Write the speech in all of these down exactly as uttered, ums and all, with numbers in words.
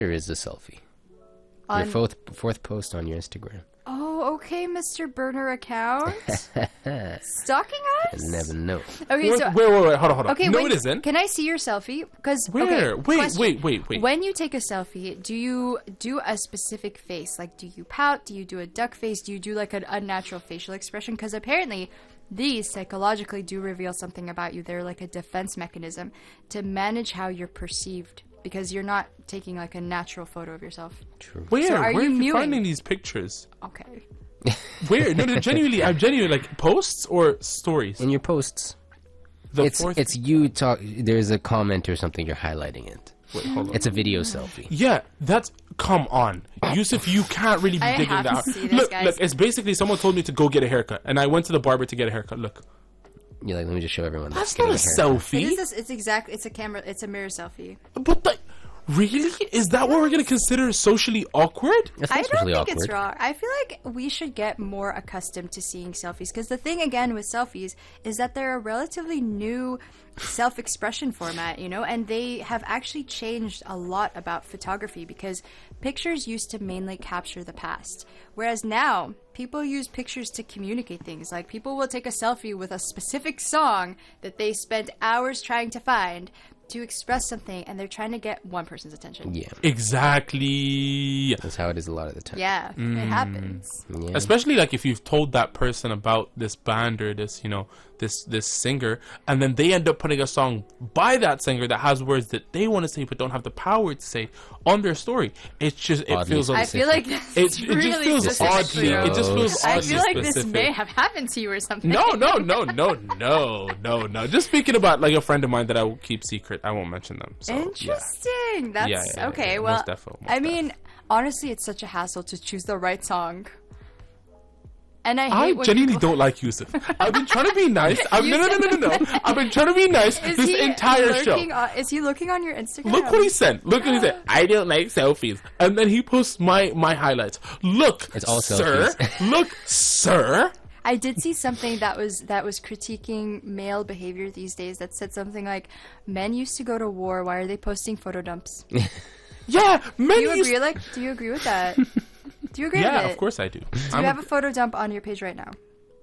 There is a selfie. On... Your fourth fourth post on your Instagram. Oh, okay, Mister Burner account. Stalking us? I never know. Okay, wait, so wait, wait, wait, hold on, hold on. okay, no, when, it isn't. Can I see your selfie? Because Where? Okay, wait, question. wait, wait, wait. When you take a selfie, do you do a specific face? Like, do you pout? Do you do a duck face? Do you do like an unnatural facial expression? Because apparently, these psychologically do reveal something about you. They're like a defense mechanism to manage how you're perceived. Because you're not taking like a natural photo of yourself. True. Where? So are Where you are you mewing? finding these pictures? Okay. Where? No, no, genuinely, I'm genuinely like posts or stories. In your posts. The It's fourth... it's you talk. There's a comment or something. You're highlighting it. Wait, hold on. It's a video selfie. Yeah, that's come on, Yusuf. You can't really be I digging have that. to out. see this, Look, guys. look. It's basically someone told me to go get a haircut, and I went to the barber to get a haircut. Look, You're like, let me just show everyone. that's getting not a haircut. selfie. It is this, it's exactly. It's a camera. It's a mirror selfie. But the, really, is that what we're gonna consider socially awkward? That's I not don't socially think awkward. it's wrong. I feel like we should get more accustomed to seeing selfies because the thing again with selfies is that they're a relatively new self-expression format, you know, and they have actually changed a lot about photography because pictures used to mainly capture the past, whereas now people use pictures to communicate things. Like people will take a selfie with a specific song that they spent hours trying to find to express something, and they're trying to get one person's attention. Yeah, Exactly. that's how it is a lot of the time. Yeah, Mm. it happens. Yeah. Especially like if you've told that person about this band or this, you know, this this singer, and then they end up putting a song by that singer that has words that they want to say but don't have the power to say on their story. It's just it Oddly feels I like feel like that's it, it really just feels specific oddly. for you. It just feels I oddly feel like specific. this may have happened to you or something. No, no, no, no, no, no, no. Just speaking about like a friend of mine that I will keep secret. I won't mention them. So, yeah. Interesting. That's Yeah, yeah, yeah, okay. yeah. Well, Most defo, most I mean, honestly, it's such a hassle to choose the right song. And I hate I when genuinely people... don't like Yusuf. I've been trying to be nice. I've, no, no, no, no, no, no. I've been trying to be nice Is this he entire show. lurking on, is he looking on your Instagram? Look what he said. Look what he said. I don't like selfies. And then he posts my, my highlights. Look, It's all sir. selfies. Look, sir. I did see something that was that was critiquing male behavior these days. That said something like, "Men used to go to war. Why are they posting photo dumps?" Do Yeah, men you used- agree? Like, do you agree with that? Do you agree Yeah, with it? of course I do. Do I'm you have a- a photo dump on your page right now?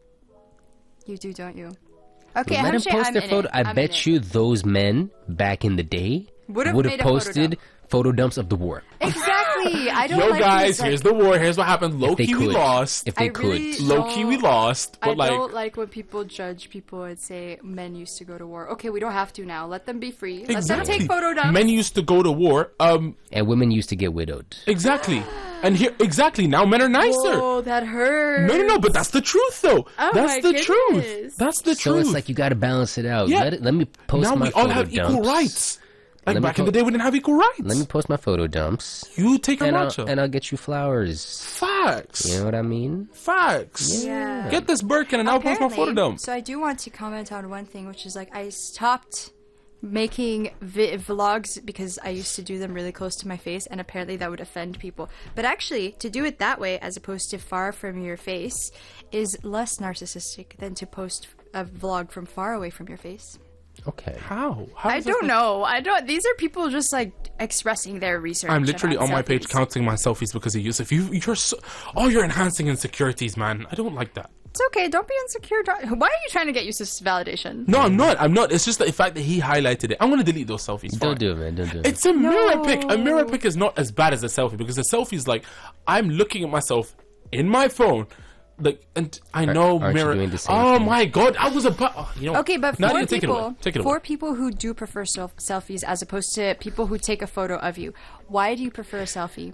You do, don't you? Okay, Let them Hamshay, post I'm their in photo. it. I I'm in bet it. you those men back in the day Would've would made have a photo posted dump. photo dumps of the war. Exactly. I don't Yo, like guys, these, like, here's the war. Here's what happened. Low If they key, we could. lost. If they I could. really Low key, we don't- lost. But I like, don't like when people judge people and say men used to go to war. Okay, we don't have to now. Let them be free. Let them exactly. take photo dumps. Men used to go to war. Um, And women used to get widowed. exactly. And here, exactly. Now men are nicer. Oh, that hurts. No, no, no. But that's the truth, though. Oh that's my the goodness. truth. That's the So truth. it's like you got to balance it out. Yeah. Let, it, let me post now my we all photo have dumps. equal rights. Like Let me back in the po- day, we didn't have equal rights. Let me post my photo dumps. You take a And I'll, matcha. and I'll get you flowers. Facts. You know what I mean? Facts. Yeah. Get this Birkin and I'll post my photo Apparently- dump. So I do want to comment on one thing, which is like I stopped making vi- vlogs because I used to do them really close to my face, and apparently that would offend people. But actually, to do it that way, as opposed to far from your face, is less narcissistic than to post a vlog from far away from your face. Okay. How? How I is this don't like- know. I don't. These are people just like expressing their research. I'm literally about on my page selfies. counting my selfies because of Yusuf. You, you're so, oh, you're enhancing insecurities, man. I don't like that. It's okay. Don't be insecure. Don't- Why are you trying to get Yusuf's validation? No, I'm not. I'm not. It's just the fact that he highlighted it. I'm gonna delete those selfies. Don't Fine. do it, man. Don't do it. It's a mirror pic. A mirror pic is not as bad as a selfie because a selfie is like I'm looking at myself in my phone. Like, and I know aren't you mirror. doing the same oh thing? my god, I was about. Oh, you know. what? Okay, but Nadia, for take it away. people, Take it for away. people who do prefer self- selfies as opposed to people who take a photo of you, why do you prefer a selfie?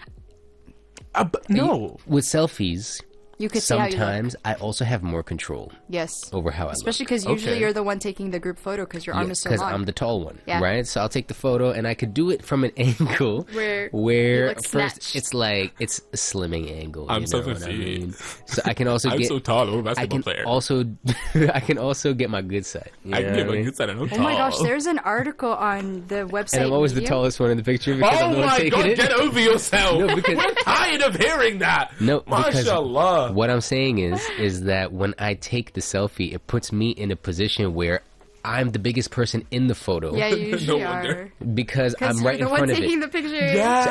Uh, but no. With selfies, You could see how you look. sometimes I also have more control Yes. over how I look. Especially because usually Okay. you're the one taking the group photo because your arm is so Because long. I'm the tall one, Yeah. right? So I'll take the photo, and I could do it from an angle Where where you look first snatched. it's like it's a slimming angle. I'm you so know what I confused. mean? So I can also I'm get. so tall. I'm a I basketball can player. also I can also get my good side. You I know can get what I my mean? good side. and I'm Oh my tall. gosh, there's an article on the website. And I'm always the Medium. tallest one in the picture because I'm Oh the one my taking god, it. get over yourself. No, because- We're tired of hearing that. No, because Mashallah. what I'm saying is, is that when I take the selfie, it puts me in a position where I'm the biggest person in the photo Yeah, you usually wonder. are. because Because I'm you're right the in one front of taking it. the picture. Yeah.